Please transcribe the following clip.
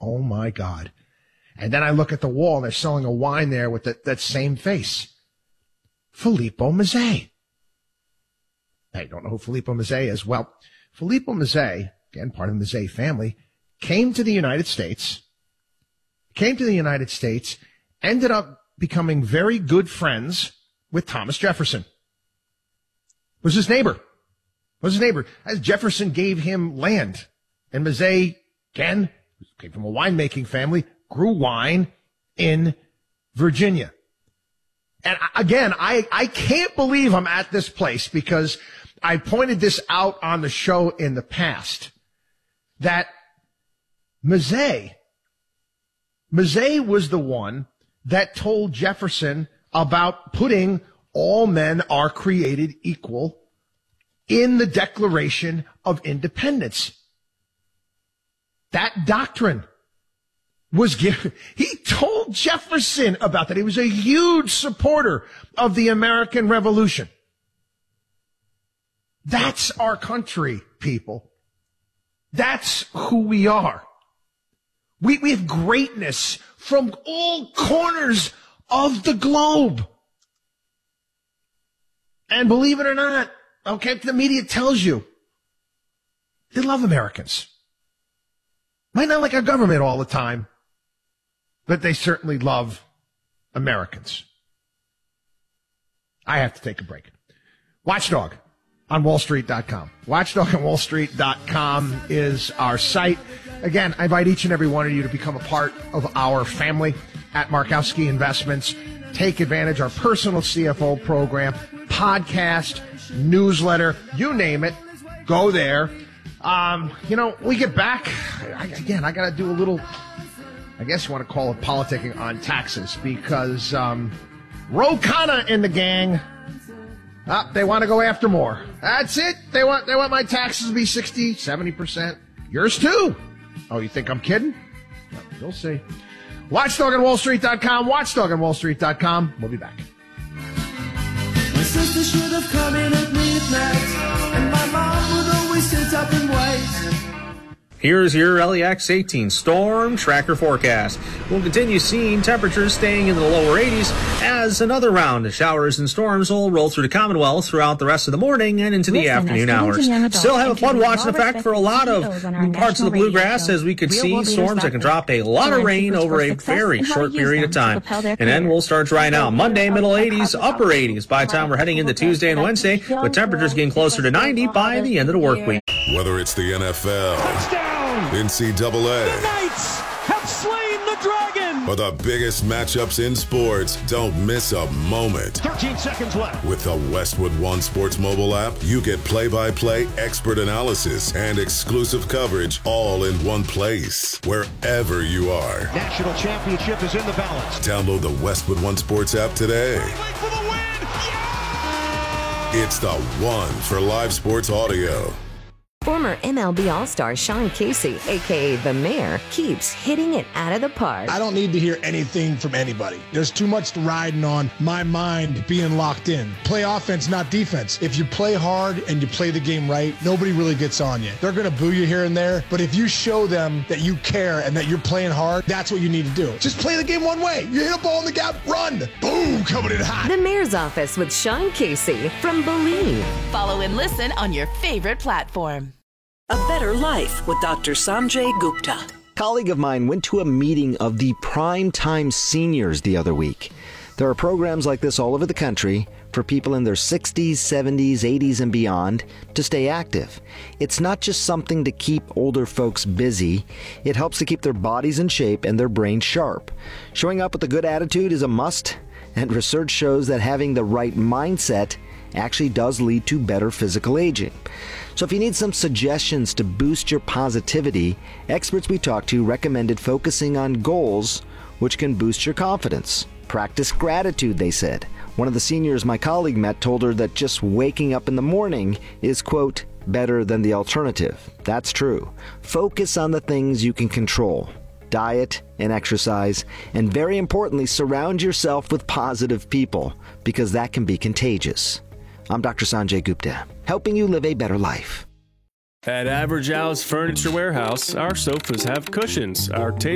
Oh, my God. And then I look at the wall, and they're selling a wine there with that same face. Filippo Mazzei. Now, you don't know who Filippo Mazzei is. Well, Filippo Mazzei, again, part of the Mazzei family, came to the United States, ended up becoming very good friends with Thomas Jefferson. Was his neighbor. As Jefferson gave him land. And Mazzei, again, came from a winemaking family, grew wine in Virginia. And again, I can't believe I'm at this place because I pointed this out on the show in the past that Mazzei was the one that told Jefferson about putting all men are created equal in the Declaration of Independence. That doctrine was given. He told Jefferson about that. He was a huge supporter of the American Revolution. That's our country, people. That's who we are. We have greatness from all corners of the globe. And believe it or not, okay, the media tells you they love Americans. Might not like our government all the time, but they certainly love Americans. I have to take a break. Watchdog on wallstreet.com. Watchdog on wallstreet.com is our site. Again, I invite each and every one of you to become a part of our family at Markowski Investments. Take advantage of our personal CFO program, podcast, newsletter, you name it. Go there. We get back. I got to do a little, I guess you want to call it politicking on taxes because Ro Khanna and the gang, they want to go after more. That's it. They want my taxes to be 60, 70%. Yours too. Oh, you think I'm kidding? No, you'll see. Watchdog on wallstreet.com. Watchdog on wallstreet.com. We'll be back. My sister should have come in at midnight, and my mom would always sit up and wait. Here's your LEX 18 storm tracker forecast. We'll continue seeing temperatures staying in the lower 80s as another round of showers and storms will roll through the Commonwealth throughout the rest of the morning and into the afternoon hours. Still have a flood watch in effect for a lot of parts of the bluegrass as we could see storms that can drop a lot of rain over a very short period of time. And then we'll start drying out. Monday, middle 80s, upper 80s by the time we're heading into Tuesday and Wednesday, with temperatures getting closer to 90 by the end of the work week. Whether it's the NFL, NCAA, the Knights have slain the dragon, or the biggest matchups in sports, don't miss a moment. 13 seconds left. With the Westwood One Sports mobile app, you get play-by-play expert analysis and exclusive coverage all in one place, wherever you are. National championship is in the balance. Download the Westwood One Sports app today. For the win! Yeah! It's the one for live sports audio. Former MLB All-Star Sean Casey, a.k.a. The Mayor, keeps hitting it out of the park. I don't need to hear anything from anybody. There's too much riding on my mind being locked in. Play offense, not defense. If you play hard and you play the game right, nobody really gets on you. They're going to boo you here and there, but if you show them that you care and that you're playing hard, that's what you need to do. Just play the game one way. You hit a ball in the gap, run. Boom, coming in hot. The Mayor's Office with Sean Casey from Believe. Follow and listen on your favorite platform. A Better Life with Dr. Sanjay Gupta. A colleague of mine went to a meeting of the Primetime Seniors the other week. There are programs like this all over the country for people in their 60s, 70s, 80s, and beyond to stay active. It's not just something to keep older folks busy. It helps to keep their bodies in shape and their brains sharp. Showing up with a good attitude is a must, and research shows that having the right mindset actually does lead to better physical aging. So if you need some suggestions to boost your positivity, experts we talked to recommended focusing on goals which can boost your confidence. Practice gratitude, they said. One of the seniors my colleague met told her that just waking up in the morning is, quote, better than the alternative. That's true. Focus on the things you can control. Diet and exercise, and very importantly, surround yourself with positive people, because that can be contagious. I'm Dr. Sanjay Gupta, helping you live a better life. At Average House Furniture Warehouse, our sofas have cushions, our